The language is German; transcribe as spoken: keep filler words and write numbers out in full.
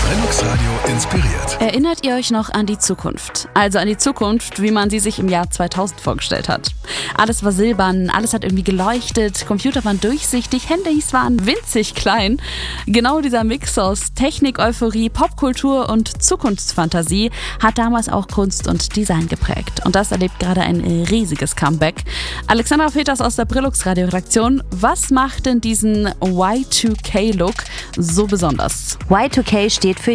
Brennux Radio inspiriert. Erinnert ihr euch noch an die Zukunft? Also an die Zukunft, wie man sie sich im Jahr zweitausend vorgestellt hat. Alles war silbern, alles hat irgendwie geleuchtet, Computer waren durchsichtig, Handys waren winzig klein. Genau dieser Mix aus Technik, Euphorie, Popkultur und Zukunftsfantasie hat damals auch Kunst und Design geprägt. Und das erlebt gerade ein riesiges Comeback. Alexandra Peters aus der Brillux Radio Redaktion. Was macht denn diesen Y zwei K Look so besonders? Y zwei K steht